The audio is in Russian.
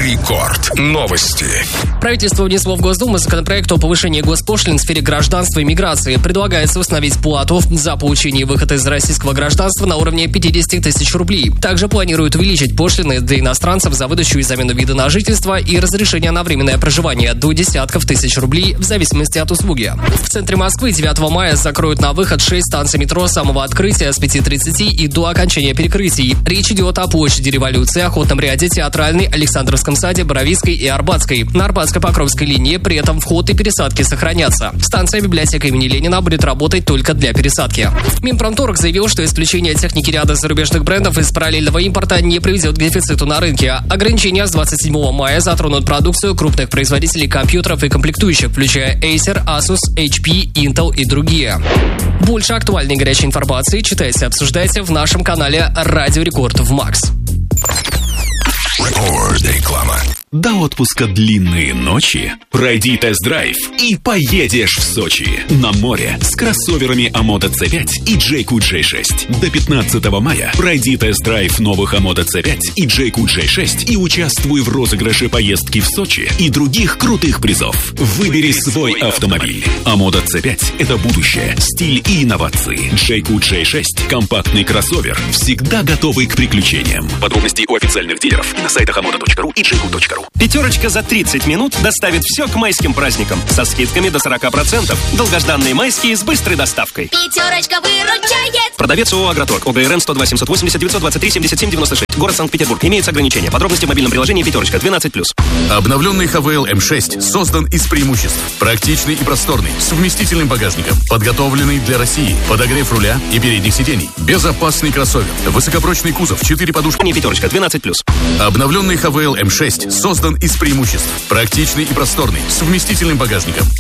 Рекорд. Новости. Правительство внесло в Госдуму законопроект о повышении госпошлин в сфере гражданства и миграции. Предлагается установить плату за получение и выход из российского гражданства на уровне 50 тысяч рублей. Также планируют увеличить пошлины для иностранцев за выдачу и замену вида на жительство и разрешение на временное проживание до десятков тысяч рублей в зависимости от услуги. В центре Москвы 9 мая закроют на выход 6 станций метро с самого открытия с 5:30 и до окончания перекрытий. Речь идет о площади Революции, Охотном ряде, Театральной, Александровском саде, Боровицкой и Арбатской. На Арбатско-Покровской линии при этом вход и пересадки сохранятся. Станция библиотека имени Ленина будет работать только для пересадки. Минпромторг заявил, что исключение техники ряда зарубежных брендов из параллельного импорта не приведет к дефициту на рынке. Ограничения с 27 мая затронут продукцию крупных производителей компьютеров и комплектующих, включая Acer, Asus, HP, Intel и другие. Больше актуальной и горячей информации читайте, обсуждайте в нашем канале Радио Рекорд в Макс. Реклама. До отпуска длинные ночи. Пройди тест-драйв и поедешь в Сочи. На море с кроссоверами Amoda C5 и Jayco J6. До 15 мая пройди тест-драйв новых Amoda C5 и Jayco J6 и участвуй в розыгрыше поездки в Сочи и других крутых призов. Выбери свой автомобиль. Amoda C5 – это будущее, стиль и инновации. Jayco J6 – компактный кроссовер, всегда готовый к приключениям. Подробности у официальных дилеров и на сайтах amoda.ru и jayco.ru. Пятерочка за 30 минут доставит все к майским праздникам. Со скидками до 40%. Долгожданные майские с быстрой доставкой. Пятерочка выручает. Продавец ООО «Агроторг». ОГРН 102 780 923 77 96. Город Санкт-Петербург. Имеются ограничения. Подробности в мобильном приложении «Пятерочка» 12+. Обновленный ХВЛ М6 создан из преимуществ. Практичный и просторный, с вместительным багажником, подготовленный для России, подогрев руля и передних сидений, безопасный кроссовер, высокопрочный кузов, 4 подушки. Не «Пятерочка» 12+. Обновленный ХВЛ М6 создан из преимуществ. Практичный и просторный, с вместительным багажником,